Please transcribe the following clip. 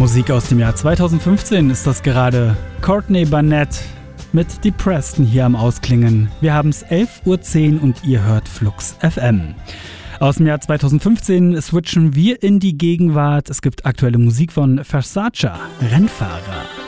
Musik aus dem Jahr 2015 ist das gerade. Courtney Barnett mit Depreston hier am Ausklingen. Wir haben es 11.10 Uhr und ihr hört Flux FM. Aus dem Jahr 2015 switchen wir in die Gegenwart. Es gibt aktuelle Musik von Versace, Rennfahrer.